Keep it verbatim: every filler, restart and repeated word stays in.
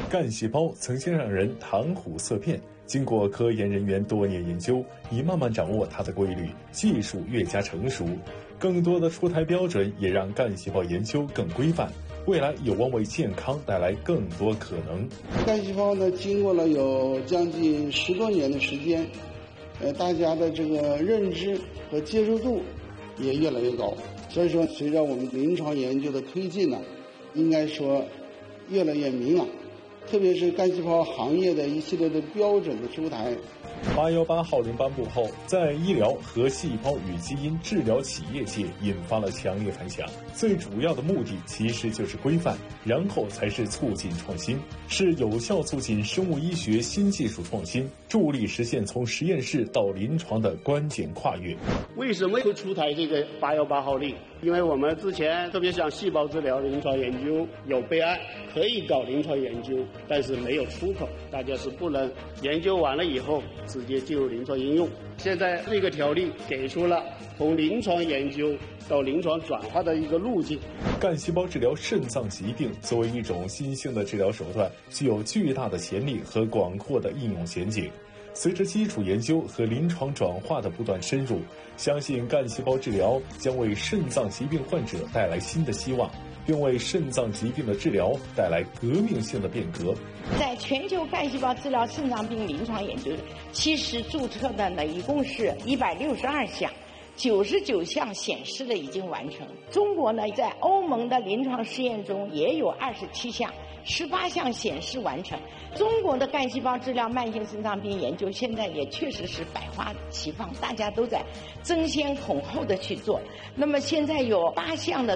干细胞曾经让人谈虎色变，经过科研人员多年研究，已慢慢掌握它的规律，技术越加成熟，更多的出台标准也让干细胞研究更规范，未来有望为健康带来更多可能。 干细胞呢，经过了有将近十多年的时间，呃，大家的这个认知和接受度也越来越高，所以说随着我们临床研究的推进呢，应该说越来越明朗。特别是干细胞行业的一系列的标准的出台。 八一八号令颁布后，在医疗和细胞与基因治疗企业界引发了强烈反响。最主要的目的其实就是规范，然后才是促进创新，是有效促进生物医学新技术创新，助力实现从实验室到临床的关键跨越。 为什么会出台这个八一八号令？因为我们之前特别像细胞治疗的临床研究有备案，可以搞临床研究，但是没有出口，大家是不能研究完了以后直接进入临床应用。现在这个条例给出了从临床研究到临床转化的一个路径。 干细胞治疗肾脏疾病作为一种新兴的治疗手段，具有巨大的潜力和广阔的应用前景。随着基础研究和临床转化的不断深入，相信干细胞治疗将为肾脏疾病患者带来新的希望，并为肾脏疾病的治疗带来革命性的变革。 在全球干细胞治疗肾脏病临床研究，其实注册的呢一共是一百六十二项，九十九项显示的已经完成。中国呢，在欧盟的临床试验中也有二十七项，十八项显示完成。中国的干细胞治疗慢性肾脏病研究现在也确实是百花齐放，大家都在争先恐后的去做。那么现在有八项的